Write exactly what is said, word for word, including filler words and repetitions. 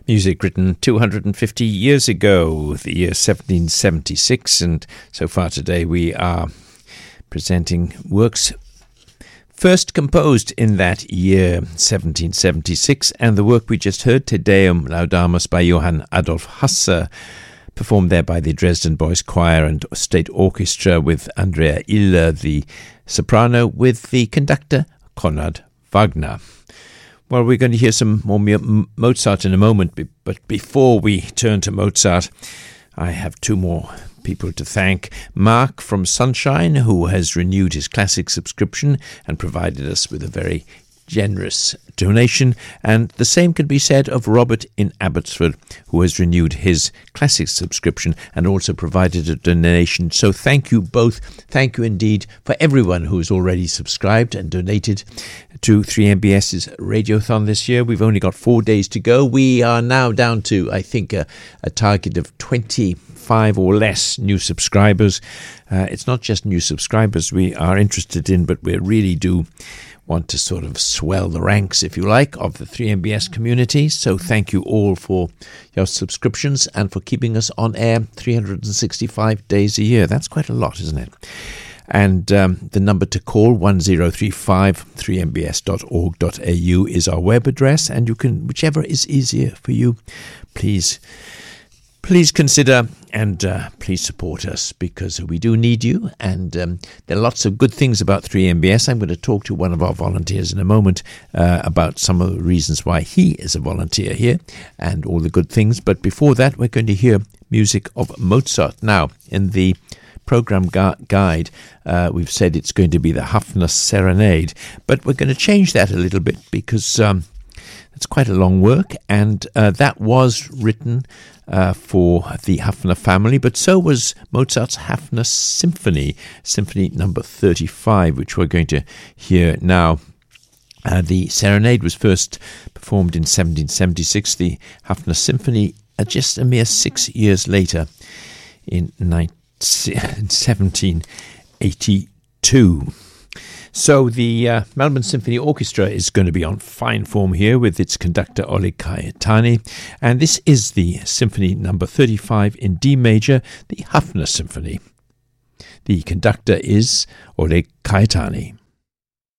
Music written two hundred fifty years ago, the year seventeen seventy-six, and so far today we are presenting works first composed in that year, seventeen seventy-six, and the work we just heard, Te Deum Laudamus by Johann Adolf Hasse, performed there by the Dresden Boys Choir and State Orchestra with Andrea Iller, the soprano, with the conductor Konrad Wagner. Well, we're going to hear some more Mozart in a moment, but before we turn to Mozart, I have two more people to thank. Mark from Sunshine, who has renewed his classic subscription and provided us with a very generous donation, and the same can be said of Robert in Abbotsford, who has renewed his classic subscription and also provided a donation. So thank you both. Thank you indeed for everyone who has already subscribed and donated to three M B S's Radiothon this year. We've only got four days to go. We are now down to, I think, a, a target of twenty-five or less new subscribers. Uh, it's not just new subscribers we are interested in, but we really do want to sort of swell the ranks, if you like, of the three M B S community. So thank you all for your subscriptions and for keeping us on air three hundred sixty-five days a year. That's quite a lot, isn't it? And um, the number to call, one zero three five, three m b s dot org dot a u, is our web address, and you can, whichever is easier for you, please Please consider and uh, please support us, because we do need you, and um, there are lots of good things about three M B S. I'm going to talk to one of our volunteers in a moment uh, about some of the reasons why he is a volunteer here and all the good things. But before that, we're going to hear music of Mozart. Now, in the program gu- guide, uh, we've said it's going to be the Hafner Serenade, but we're going to change that a little bit because um, it's quite a long work, and uh, that was written Uh, for the Hafner family, but so was Mozart's Hafner Symphony, Symphony number thirty-five, which we're going to hear now. Uh, the Serenade was first performed in seventeen seventy-six, the Hafner Symphony uh, just a mere six years later, in seventeen eighty-two. So the uh, Melbourne Symphony Orchestra is going to be on fine form here with its conductor Oleg Caetani, and this is the Symphony number thirty-five in D major, the Hafner Symphony. The conductor is Oleg Caetani.